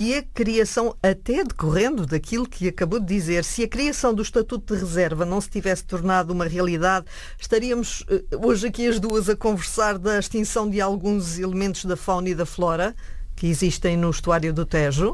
se a criação, até decorrendo daquilo que acabou de dizer, se a criação do Estatuto de Reserva não se tivesse tornado uma realidade, estaríamos hoje aqui as duas a conversar da extinção de alguns elementos da fauna e da flora que existem no estuário do Tejo?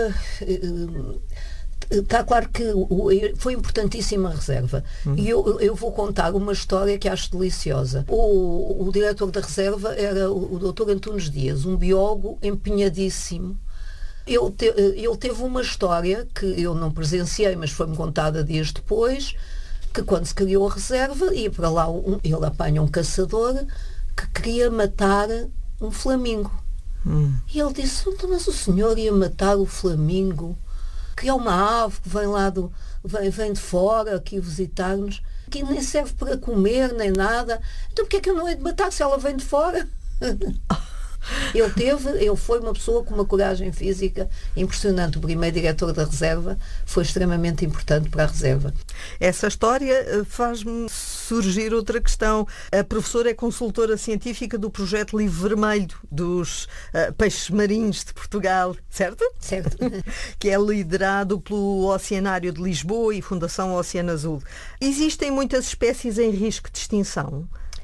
Está claro que foi importantíssima a reserva. E eu vou contar uma história que acho deliciosa. O diretor da reserva era o Dr. Antunes Dias, um biólogo empenhadíssimo. Ele teve uma história que eu não presenciei, mas foi-me contada dias depois, que quando se criou a reserva, ia para lá, ele apanha um caçador que queria matar um flamingo. E ele disse, mas o senhor ia matar o flamingo, que é uma ave que vem de fora aqui visitar-nos, que nem serve para comer nem nada, então porque é que eu não hei de matar se ela vem de fora? Ele foi uma pessoa com uma coragem física impressionante. O primeiro diretor da reserva foi extremamente importante para a reserva. Essa história faz-me surgir outra questão. A professora é consultora científica do projeto Livro Vermelho dos peixes marinhos de Portugal, certo? Certo. Que é liderado pelo Oceanário de Lisboa e Fundação Oceano Azul. Existem muitas espécies em risco de extinção?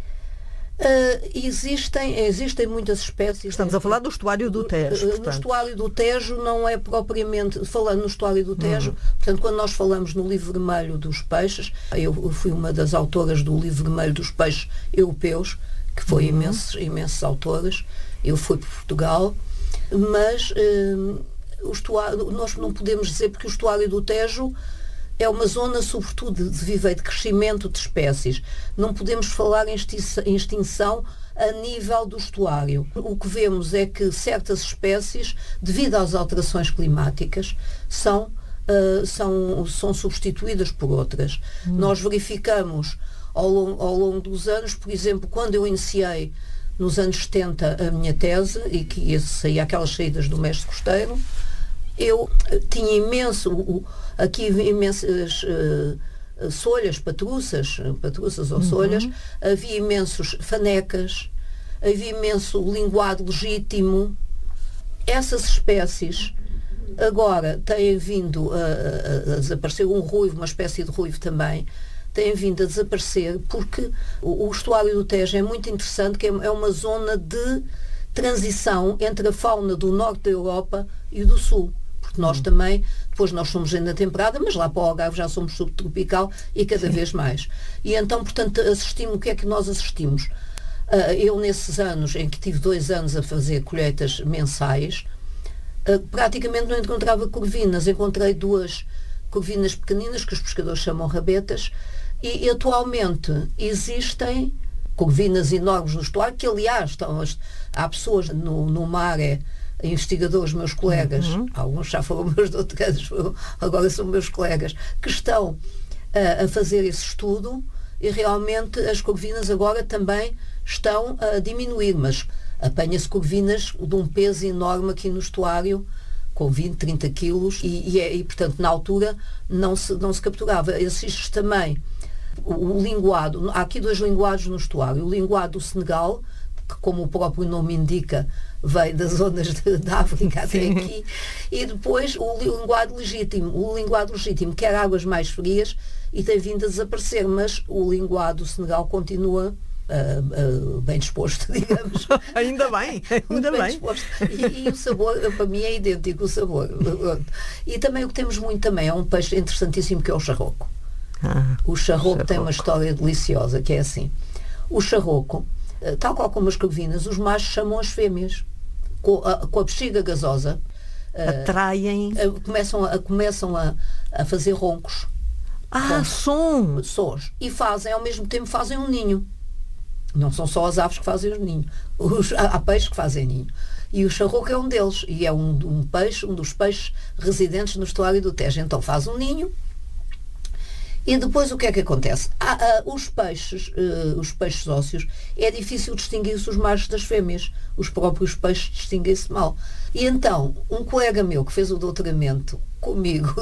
Existem muitas espécies. Estamos a falar do estuário do Tejo. No estuário do Tejo não é propriamente, falando no estuário do Tejo, portanto, quando nós falamos no Livro Vermelho dos Peixes, eu fui uma das autoras do Livro Vermelho dos Peixes Europeus, que foi imensos autores. Eu fui para Portugal, mas nós não podemos dizer, porque o estuário do Tejo é uma zona, sobretudo, de viveiro, de crescimento de espécies. Não podemos falar em extinção a nível do estuário. O que vemos é que certas espécies, devido às alterações climáticas, são substituídas por outras. Nós verificamos ao longo dos anos, por exemplo, quando eu iniciei nos anos 70 a minha tese, e que saía aquelas saídas do mestre costeiro, eu tinha imensas solhas, patruças ou solhas, havia imensos fanecas, havia imenso linguado legítimo. Essas espécies agora têm vindo a desaparecer, um ruivo, uma espécie de ruivo também, têm vindo a desaparecer porque o estuário do Tejo é muito interessante, que é uma zona de transição entre a fauna do norte da Europa e do sul. Nós também, depois nós somos ainda temperada, mas lá para o Algarve já somos subtropical e cada vez mais. E então, portanto, o que é que nós assistimos? Eu, nesses anos, em que tive 2 anos a fazer colheitas mensais, praticamente não encontrava corvinas. Encontrei 2 corvinas pequeninas, que os pescadores chamam rabetas, e atualmente existem corvinas enormes no estuário, que aliás, há pessoas no mar, investigadores, meus colegas, alguns já foram meus doutorandos, agora são meus colegas, que estão a fazer esse estudo, e realmente as corvinas agora também estão a diminuir, mas apanha-se corvinas de um peso enorme aqui no estuário, com 20, 30 quilos, e portanto na altura não se capturava. Existe também o linguado, há aqui 2 linguados no estuário, o linguado do Senegal, que, como o próprio nome indica, veio das zonas da África até aqui, e depois o linguado legítimo quer águas mais frias e tem vindo a desaparecer, mas o linguado do Senegal continua bem disposto, digamos. Ainda bem. Disposto. E o sabor, para mim, é idêntico o sabor. E também o que temos muito também é um peixe interessantíssimo, que é o charroco. O charroco tem uma história deliciosa, que é assim. O charroco, tal qual como as corvinas, os machos chamam as fêmeas. Com a bexiga gasosa, atraem, começam a fazer roncos. Sons. E ao mesmo tempo fazem um ninho. Não são só as aves que fazem o ninho. Há peixes que fazem ninho. E o charroco é um deles. E é um dos peixes residentes no estuário do Tejo. Então faz um ninho. E depois o que é que acontece? Os peixes ósseos, é difícil distinguir-se os machos das fêmeas. Os próprios peixes distinguem-se mal. E então, um colega meu que fez o doutoramento comigo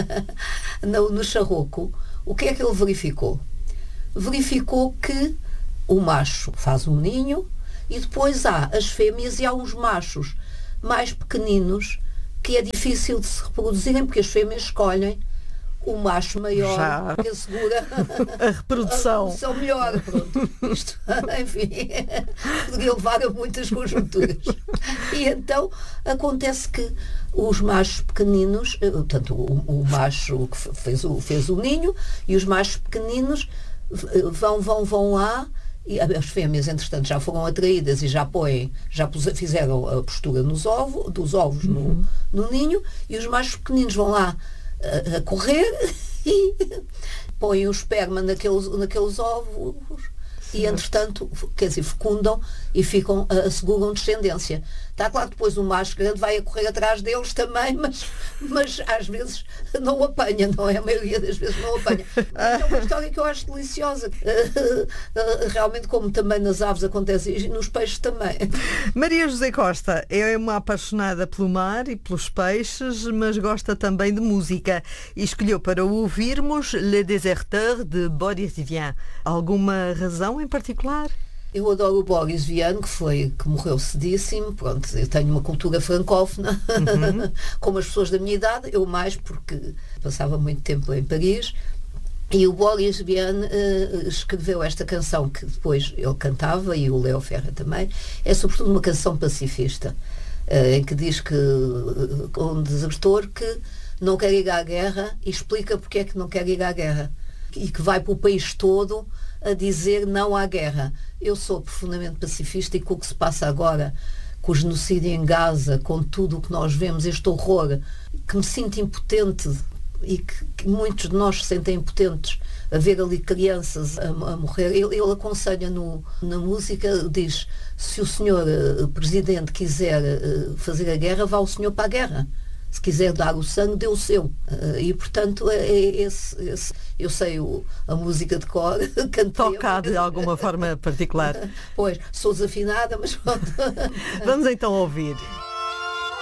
no charroco, o que é que ele verificou? Verificou que o macho faz um ninho e depois há as fêmeas e há uns machos mais pequeninos que é difícil de se reproduzirem, porque as fêmeas escolhem o macho maior que assegura a reprodução melhor. Pronto. Isto, enfim, poderia levar a muitas conjunturas. E então acontece que os machos pequeninos, portanto, o macho que fez o ninho, e os machos pequeninos vão lá, e as fêmeas, entretanto, já foram atraídas e já fizeram a postura dos ovos no ninho, e os machos pequeninos vão lá a correr e põem o esperma naqueles ovos e, entretanto, quer dizer, fecundam e asseguram descendência. Está claro que depois o macho grande vai a correr atrás deles também, mas às vezes não o apanha, não é? A maioria das vezes não o apanha. É uma história que eu acho deliciosa. Realmente, como também nas aves acontece, e nos peixes também. Maria José Costa é uma apaixonada pelo mar e pelos peixes, mas gosta também de música e escolheu para ouvirmos Le Déserteur de Boris Vian. Alguma razão em particular? Eu adoro o Boris Vian, que morreu cedíssimo. Pronto, eu tenho uma cultura francófona, como as pessoas da minha idade, eu mais porque passava muito tempo em Paris. E o Boris Vian escreveu esta canção que depois ele cantava, e o Léo Ferra também. É sobretudo uma canção pacifista, em que diz que um desertor que não quer ir à guerra e explica porque é que não quer ir à guerra, e que vai para o país todo a dizer não à guerra. Eu sou profundamente pacifista, e com o que se passa agora, com o genocídio em Gaza, com tudo o que nós vemos, este horror, que me sinto impotente, e que muitos de nós se sentem impotentes a ver ali crianças a morrer. Ele aconselha na música, diz: se o senhor presidente quiser fazer a guerra, vá o senhor para a guerra. Se quiser dar o sangue, dê o seu. E, portanto, eu sei a música de cor. Toca de alguma forma particular. Pois, sou desafinada, mas pronto. Vamos então ouvir.